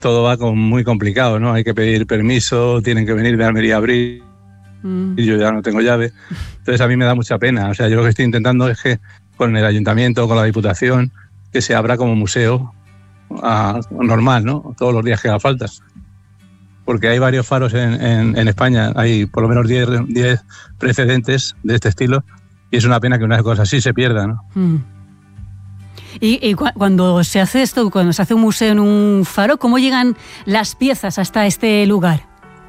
todo va muy complicado, ¿no? Hay que pedir permiso, tienen que venir de Almería a abrir, y yo ya no tengo llave. Entonces a mí me da mucha pena. O sea, yo lo que estoy intentando es que con el ayuntamiento, con la diputación, que se abra como museo normal, ¿no? Todos los días que haga falta. Porque hay varios faros en España, hay por lo menos 10 precedentes de este estilo, y es una pena que una cosa así se pierda, ¿no? Y cuando se hace esto, cuando se hace un museo en un faro, ¿cómo llegan las piezas hasta este lugar?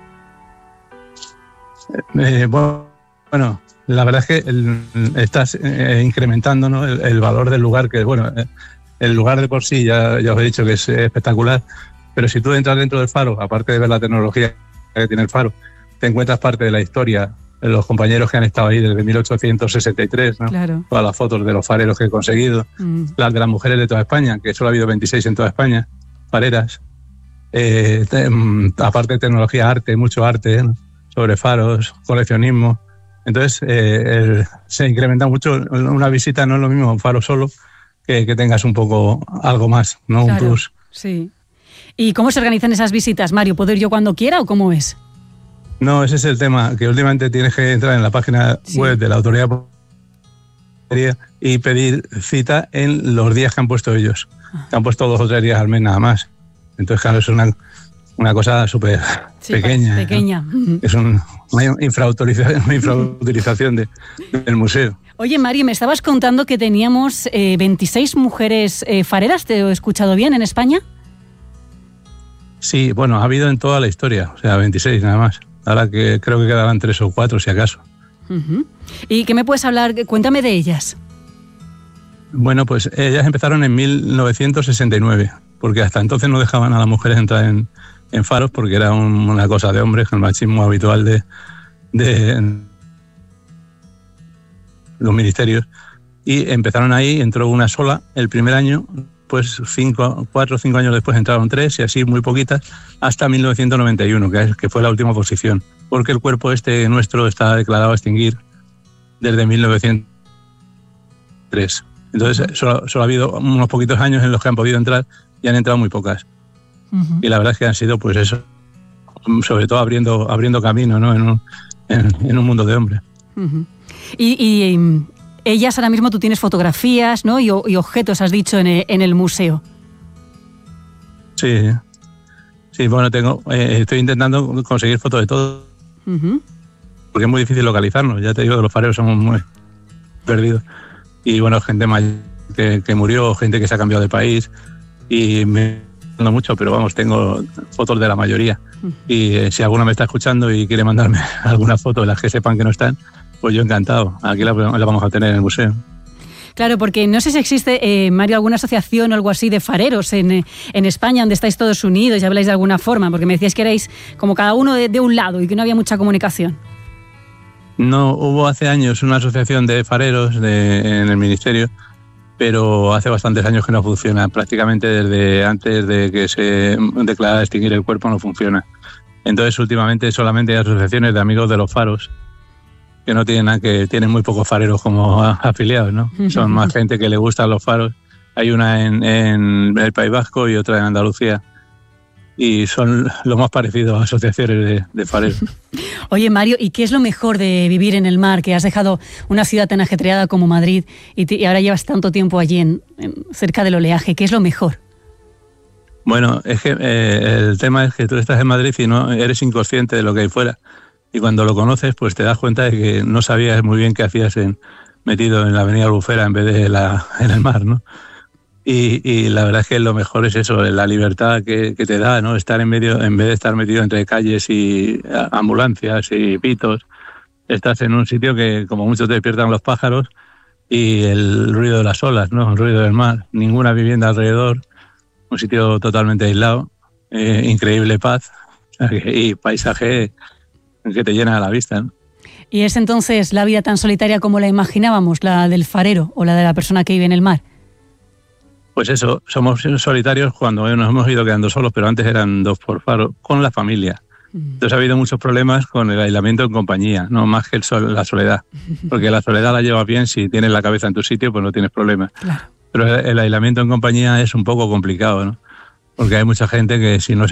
Bueno, la verdad es que estás incrementando, ¿no? el valor del lugar, que bueno, el lugar de por sí ya os he dicho que es espectacular, pero si tú entras dentro del faro, aparte de ver la tecnología que tiene el faro, te encuentras parte de la historia, los compañeros que han estado ahí desde 1863, ¿no? Claro. Todas las fotos de los fareros que he conseguido, las de las mujeres de toda España, que solo ha habido 26 en toda España, fareras, aparte de tecnología, arte, mucho arte, ¿no? Sobre faros, coleccionismo. Entonces se incrementa mucho. Una visita no es lo mismo un faro solo que tengas un poco algo más, ¿no? Claro, un plus. Sí. ¿Y cómo se organizan esas visitas, Mario? ¿Puedo ir yo cuando quiera o cómo es? No, ese es el tema, que últimamente tienes que entrar en la página web de la autoridad y pedir cita en los días que han puesto ellos. Que han puesto 2 o 3 días al mes nada más. Entonces, claro, es una cosa súper pequeña. ¿no? Es una infrautilización del museo. Oye, Mario, me estabas contando que teníamos 26 mujeres fareras, ¿te he escuchado bien, en España? Sí, bueno, ha habido en toda la historia, o sea, 26 nada más. Ahora que creo que quedarán 3 o 4, si acaso. ¿Y qué me puedes hablar? Cuéntame de ellas. Bueno, pues ellas empezaron en 1969, porque hasta entonces no dejaban a las mujeres entrar en faros porque era una cosa de hombres, el machismo habitual de los ministerios. Y empezaron ahí, entró una sola el primer año, pues 4 o 5 años después entraron 3 y así muy poquitas, hasta 1991, que fue la última posición, porque el cuerpo nuestro está declarado a extinguir desde 1903. Entonces solo ha habido unos poquitos años en los que han podido entrar y han entrado muy pocas. Y la verdad es que han sido pues eso, sobre todo abriendo camino, ¿no? en un mundo de hombres. Y ellas ahora mismo tú tienes fotografías, ¿no? y objetos, has dicho, en el museo. Sí, bueno, estoy intentando conseguir fotos de todo, porque es muy difícil localizarnos. Ya te digo que los fareros somos muy perdidos. Y bueno, gente mayor que murió, gente que se ha cambiado de país, y me no mucho, pero vamos, tengo fotos de la mayoría. Y si alguno me está escuchando y quiere mandarme alguna foto de las que sepan que no están, pues yo encantado. Aquí la vamos a tener en el museo. Claro, porque no sé si existe, Mario, alguna asociación o algo así de fareros en España, donde estáis todos unidos y habláis de alguna forma, porque me decíais que erais como cada uno de un lado y que no había mucha comunicación. No, hubo hace años una asociación de fareros en el ministerio, pero hace bastantes años que no funciona. Prácticamente desde antes de que se declarara extinguir el cuerpo no funciona. Entonces últimamente solamente hay asociaciones de amigos de los faros, que no tienen nada, que tienen muy pocos fareros como afiliados, ¿no? Son más gente que le gustan los faros. Hay una en el País Vasco y otra en Andalucía. Y son lo más parecido a asociaciones de fareros. Oye, Mario, ¿y qué es lo mejor de vivir en el mar? Que has dejado una ciudad tan ajetreada como Madrid y ahora llevas tanto tiempo allí cerca del oleaje. ¿Qué es lo mejor? Bueno, es que el tema es que tú estás en Madrid y no eres inconsciente de lo que hay fuera. Y cuando lo conoces, pues te das cuenta de que no sabías muy bien qué hacías metido en la avenida Albufera en vez de en el mar, ¿no? Y la verdad es que lo mejor es eso, la libertad que te da, ¿no? Estar en vez de estar metido entre calles y ambulancias y pitos, estás en un sitio que como mucho te despiertan los pájaros y el ruido de las olas, ¿no? El ruido del mar, ninguna vivienda alrededor, un sitio totalmente aislado, increíble paz y paisaje que te llena la vista, ¿no? ¿Y es entonces la vida tan solitaria como la imaginábamos, la del farero o la de la persona que vive en el mar? Pues eso, somos solitarios cuando nos hemos ido quedando solos, pero antes eran 2 por faro, con la familia. Entonces ha habido muchos problemas con el aislamiento en compañía, no más que la soledad. Porque la soledad la llevas bien, si tienes la cabeza en tu sitio, pues no tienes problemas. Claro. Pero el aislamiento en compañía es un poco complicado, ¿no? porque hay mucha gente que si no